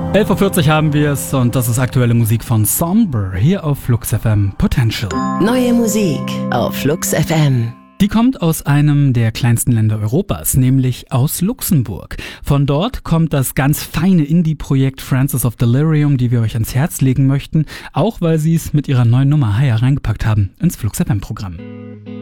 11.40 Uhr haben wir es und das ist aktuelle Musik von Somber hier auf Flux FM Potential. Neue Musik auf Flux FM. Die kommt aus einem der kleinsten Länder Europas, nämlich aus Luxemburg. Von dort kommt das ganz feine Indie-Projekt Frances of Delirium, die wir euch ans Herz legen möchten, auch weil sie es mit ihrer neuen Nummer Higher reingepackt haben ins Flux FM-Programm.